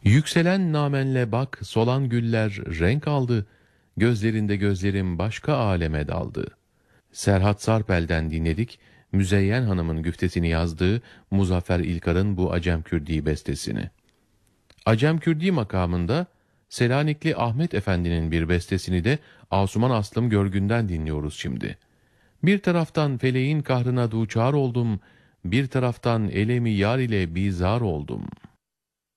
Yükselen namenle bak, solan güller renk aldı, gözlerinde gözlerim başka aleme daldı. Serhat Sarpel'den dinledik, Müzeyyen Hanım'ın güftesini yazdığı Muzaffer İlkar'ın bu Acem Kürdi bestesini. Acem Kürdi makamında Selanikli Ahmet Efendi'nin bir bestesini de Asuman Aslım Görgün'den dinliyoruz şimdi. Bir taraftan feleğin kahrına duçar oldum, bir taraftan elemi yar ile bizar oldum.